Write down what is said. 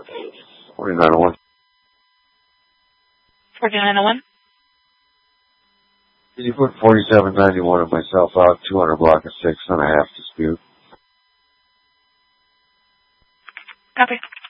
4901. 4901. Can you put 4791 of myself out, 200 block of 6.5 dispute? Copy.